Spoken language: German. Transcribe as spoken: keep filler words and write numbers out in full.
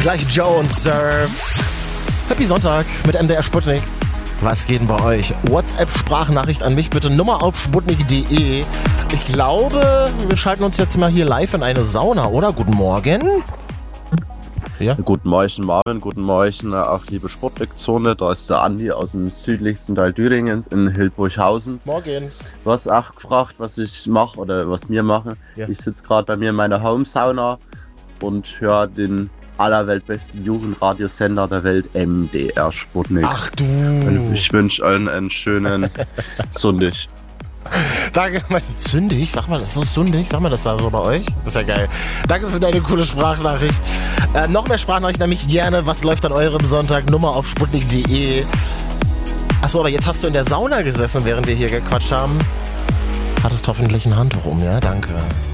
Gleich Joe und Surf. Happy Sonntag mit M D R Sputnik. Was geht denn bei euch? WhatsApp-Sprachnachricht an mich bitte. Nummer auf sputnik punkt de. Ich glaube, wir schalten uns jetzt mal hier live in eine Sauna, oder? Guten Morgen. Ja? Guten Morgen, Marvin. Guten Morgen auch liebe Sputnik-Zone. Da ist der Andi aus dem südlichsten Teil Thüringens in Hildburghausen. Morgen. Du hast auch gefragt, was ich mache oder was wir machen. Ja. Ich sitze gerade bei mir in meiner Home-Sauna und höre den allerweltbesten Jugendradiosender der Welt, M D R Sputnik. Ach du! Und ich wünsche allen einen schönen Sonntag. Danke, Sündig, sag mal das so Sündig, sag mal das da so bei euch? Das ist ja geil. Danke für deine coole Sprachnachricht. Äh, noch mehr Sprachnachrichten an mich gerne. Was läuft an eurem Sonntag? Nummer auf sputnik punkt de. Achso, aber jetzt hast du in der Sauna gesessen, während wir hier gequatscht haben. Hattest hoffentlich ein Handtuch um, ja? Danke.